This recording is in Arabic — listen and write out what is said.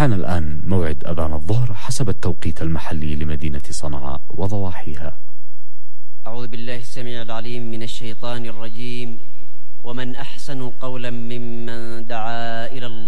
حان الآن موعد أذان الظهر حسب التوقيت المحلي لمدينة صنعاء وضواحيها. أعوذ بالله السميع العليم من الشيطان الرجيم. ومن أحسن قولا ممن دعا إلى الله